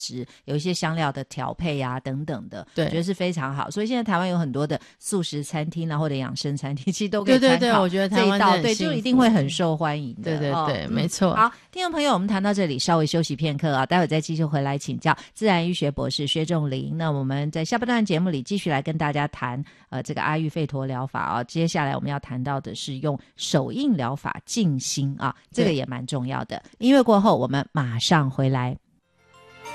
质，有一些香料的调配啊等等的， 对， 我觉得是非常好。所以现在台湾有很多的素食餐厅啦，或者养生餐厅，其实都可以参考。 对对对，我觉得台湾这一道对就一定会很受欢迎的。 对对对，没错。 好，听众朋友，我们谈到这里，稍微休息片刻啊，待会再继续回来请教自然医学博士薛仲林。那我们在下半段节目里继续来跟大家谈这个阿育吠陀疗法啊。接下来我们要谈到的是用手印疗法静心啊，这个也蛮重要的。音乐过后，我们马上回来。